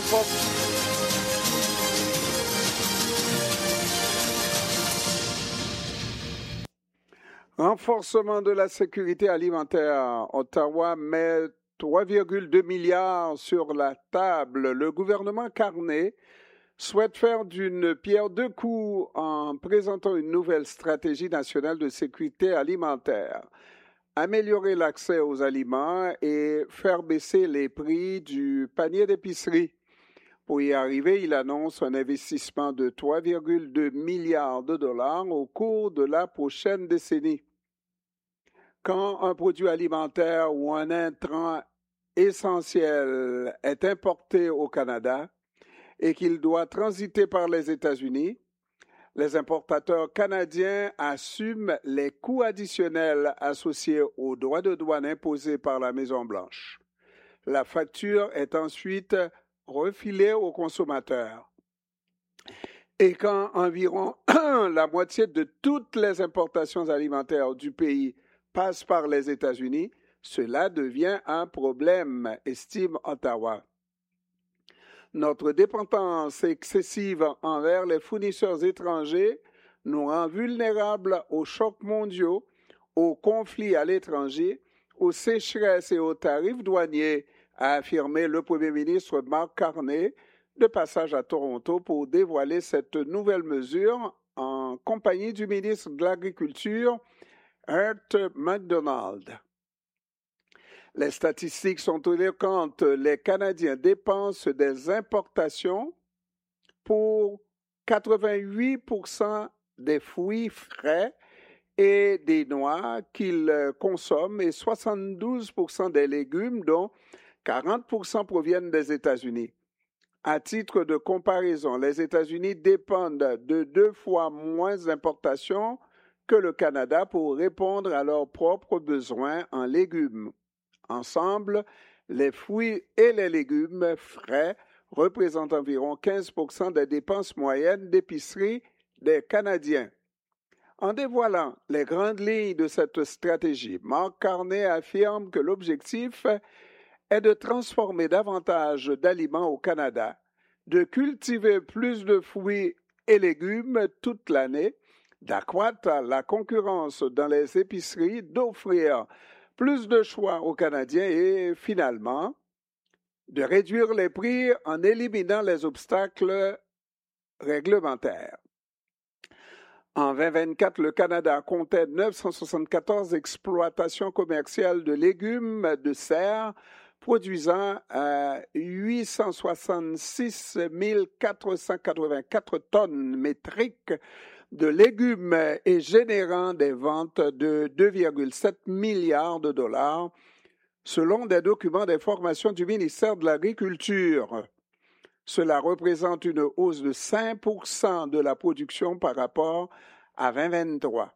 Renforcement de la sécurité alimentaire. Ottawa met 3,2 milliards sur la table. Le gouvernement Carney souhaite faire d'une pierre deux coups en présentant une nouvelle stratégie nationale de sécurité alimentaire. Améliorer l'accès aux aliments et faire baisser les prix du panier d'épicerie. Pour y arriver, il annonce un investissement de 3,2 milliards de dollars au cours de la prochaine décennie. Quand un produit alimentaire ou un intrant essentiel est importé au Canada et qu'il doit transiter par les États-Unis, les importateurs canadiens assument les coûts additionnels associés aux droits de douane imposés par la Maison-Blanche. La facture est ensuite refilée aux consommateurs. Et quand environ la moitié de toutes les importations alimentaires du pays passe par les États-Unis, cela devient un problème, estime Ottawa. Notre dépendance excessive envers les fournisseurs étrangers nous rend vulnérables aux chocs mondiaux, aux conflits à l'étranger, aux sécheresses et aux tarifs douaniers, a affirmé le Premier ministre Mark Carney, de passage à Toronto pour dévoiler cette nouvelle mesure en compagnie du ministre de l'Agriculture, Heath MacDonald. Les statistiques sont éloquentes. Les Canadiens dépensent des importations pour 88% des fruits frais et des noix qu'ils consomment et 72% des légumes, dont 40% proviennent des États-Unis. À titre de comparaison, les États-Unis dépendent de 2 fois moins d'importations que le Canada pour répondre à leurs propres besoins en légumes. Ensemble, les fruits et les légumes frais représentent environ 15% des dépenses moyennes d'épicerie des Canadiens. En dévoilant les grandes lignes de cette stratégie, Mark Carney affirme que l'objectif est de transformer davantage d'aliments au Canada, de cultiver plus de fruits et légumes toute l'année, d'accroître la concurrence dans les épiceries, d'offrir plus de choix aux Canadiens et, finalement, de réduire les prix en éliminant les obstacles réglementaires. En 2024, le Canada comptait 974 exploitations commerciales de légumes de serre, produisant 866 484 tonnes métriques de légumes et générant des ventes de 2,7 milliards de dollars, selon des documents d'information du ministère de l'Agriculture. Cela représente une hausse de 5% de la production par rapport à 2023.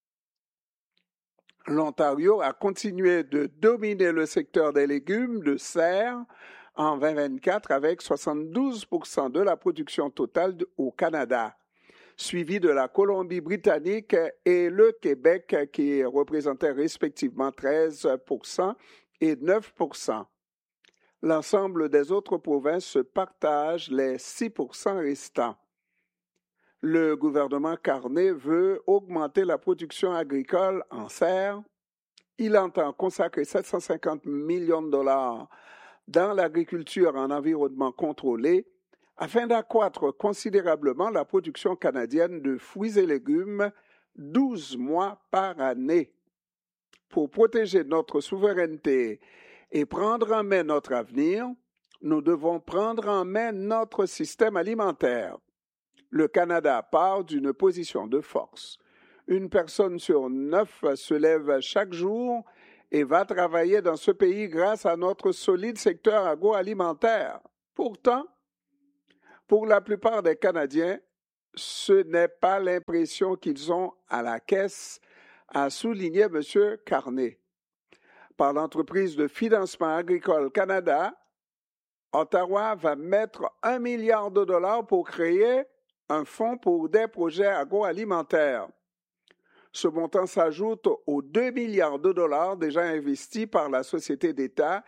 L'Ontario a continué de dominer le secteur des légumes de serre en 2024 avec 72% de la production totale au Canada, suivi de la Colombie-Britannique et le Québec qui représentaient respectivement 13% et 9%. L'ensemble des autres provinces se partagent les 6% restants. Le gouvernement Carney veut augmenter la production agricole en serre. Il entend consacrer 750 millions de dollars dans l'agriculture en environnement contrôlé afin d'accroître considérablement la production canadienne de fruits et légumes 12 mois par année. Pour protéger notre souveraineté et prendre en main notre avenir, nous devons prendre en main notre système alimentaire. Le Canada part d'une position de force. Une personne sur 9 se lève chaque jour et va travailler dans ce pays grâce à notre solide secteur agroalimentaire. Pourtant, pour la plupart des Canadiens, ce n'est pas l'impression qu'ils ont à la caisse, a souligné M. Carney. Par l'entreprise de financement agricole Canada, Ottawa va mettre 1 milliard de dollars pour créer un fonds pour des projets agroalimentaires. Ce montant s'ajoute aux 2 milliards de dollars déjà investis par la société d'État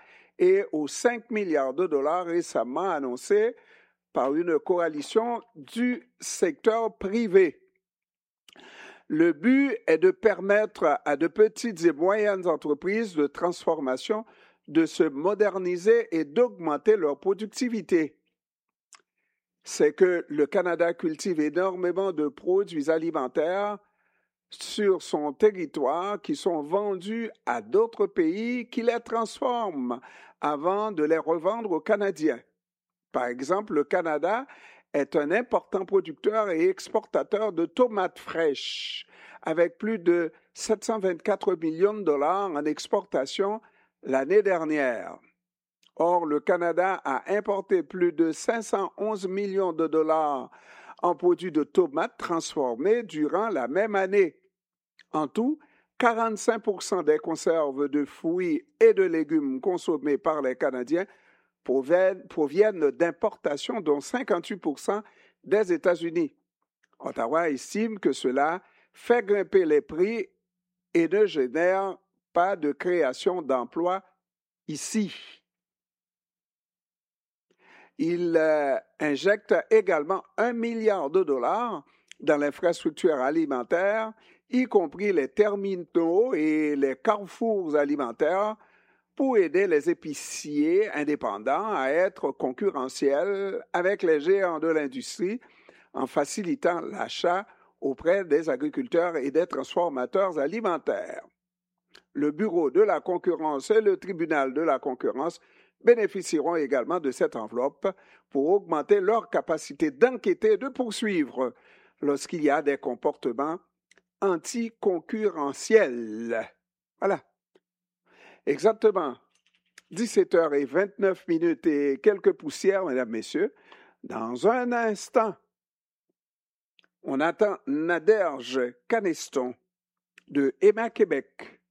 et aux 5 milliards de dollars récemment annoncés par une coalition du secteur privé. Le but est de permettre à de petites et moyennes entreprises de transformation de se moderniser et d'augmenter leur productivité. C'est que le Canada cultive énormément de produits alimentaires sur son territoire qui sont vendus à d'autres pays qui les transforment avant de les revendre aux Canadiens. Par exemple, le Canada est un important producteur et exportateur de tomates fraîches, avec plus de 724 millions de dollars en exportation l'année dernière. Or, le Canada a importé plus de 511 millions de dollars en produits de tomates transformés durant la même année. En tout, 45% des conserves de fruits et de légumes consommés par les Canadiens proviennent d'importations, dont 58% des États-Unis. Ottawa estime que cela fait grimper les prix et ne génère pas de création d'emplois ici. Il injecte également 1 milliard de dollars dans l'infrastructure alimentaire, y compris les terminaux et les carrefours alimentaires, pour aider les épiciers indépendants à être concurrentiels avec les géants de l'industrie en facilitant l'achat auprès des agriculteurs et des transformateurs alimentaires. Le Bureau de la concurrence et le Tribunal de la concurrence bénéficieront également de cette enveloppe pour augmenter leur capacité d'enquêter et de poursuivre lorsqu'il y a des comportements anticoncurrentiels. Voilà. Exactement. 17h29 et quelques poussières, mesdames, messieurs. Dans un instant, on attend Naderge Caneston de Emma Québec.